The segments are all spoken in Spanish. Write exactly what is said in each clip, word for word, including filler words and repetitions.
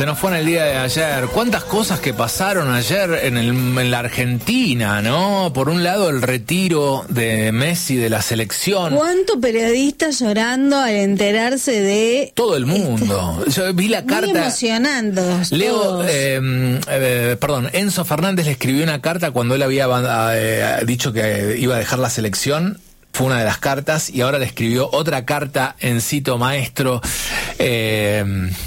Se nos fue en el día de ayer. ¿Cuántas cosas que pasaron ayer en, el, en la Argentina, no? Por un lado, el retiro de Messi de la selección. ¿Cuánto periodista llorando al enterarse de... Todo el mundo. Este... Yo vi la carta... Muy emocionando. Leo, eh, eh, perdón, Enzo Fernández le escribió una carta cuando él había eh, dicho que iba a dejar la selección. Fue una de las cartas, y ahora le escribió otra carta en Cito Maestro. Eh...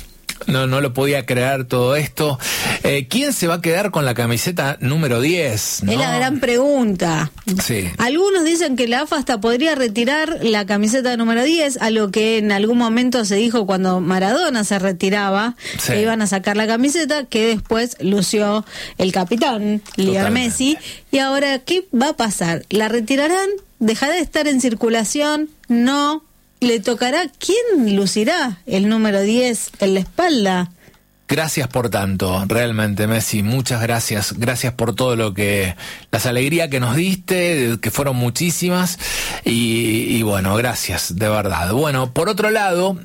No, no lo podía creer todo esto. Eh, ¿Quién se va a quedar con la camiseta número diez? ¿No? Es la gran pregunta. Sí. Algunos dicen que la A F A hasta podría retirar la camiseta número diez, a lo que en algún momento se dijo cuando Maradona se retiraba, sí, que iban a sacar la camiseta, que después lució el capitán, Lionel Messi. Y ahora, ¿qué va a pasar? ¿La retirarán? ¿Dejará de estar en circulación? No. ¿Le tocará? ¿Quién lucirá el número diez en la espalda? Gracias por tanto, realmente, Messi, muchas gracias. Gracias por todo lo que, las alegrías que nos diste, que fueron muchísimas, y, y bueno, gracias, de verdad. Bueno, por otro lado,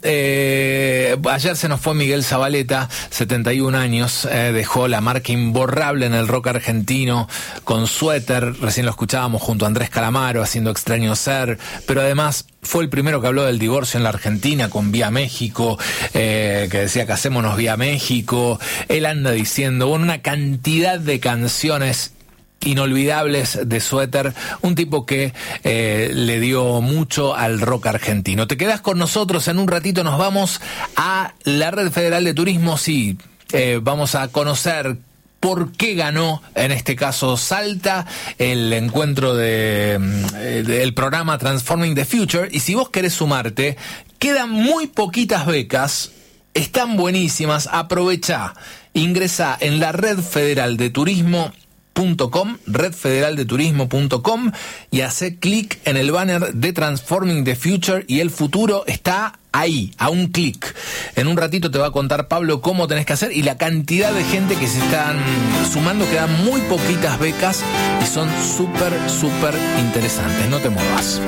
eh, ayer se nos fue Miguel Zabaleta, setenta y un años, eh, dejó la marca imborrable en el rock argentino, con Suéter, recién lo escuchábamos junto a Andrés Calamaro, haciendo Extraño Ser, pero además fue el primero que habló del divorcio en la Argentina con Vía México, eh, que decía casémonos Vía México. Él anda diciendo, bueno, una cantidad de canciones inolvidables de Suéter, un tipo que eh, le dio mucho al rock argentino. Te quedás con nosotros, en un ratito nos vamos a la Red Federal de Turismo, sí, eh, vamos a conocer por qué ganó, en este caso Salta, el encuentro de, de el programa Transforming the Future. Y si vos querés sumarte, quedan muy poquitas becas, están buenísimas, aprovechá, ingresá en la Red Federal de Turismo punto com, red federal de turismo punto com, y hace clic en el banner de Transforming the Future, y el futuro está ahí, a un clic. En un ratito te va a contar Pablo cómo tenés que hacer y la cantidad de gente que se están sumando. Quedan muy poquitas becas y son súper, súper interesantes. No te muevas.